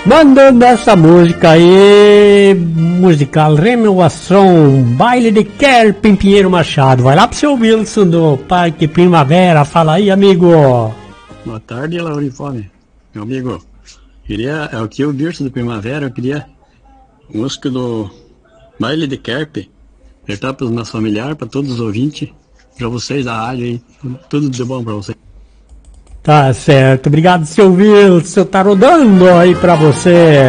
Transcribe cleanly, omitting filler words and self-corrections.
Mandando essa música aí, musical Renovação, Baile de Kerp em Pinheiro Machado. Vai lá pro seu Wilson do Parque Primavera, fala aí, amigo. Boa tarde, Laurifone, meu amigo. Queria, é o que eu Birso do Primavera, eu queria música do Baile de Kerp, apertar para os meus familiares, para todos os ouvintes, para vocês da rádio aí, tudo de bom para vocês. Tá certo, obrigado, seu Wilson, tá rodando aí pra você.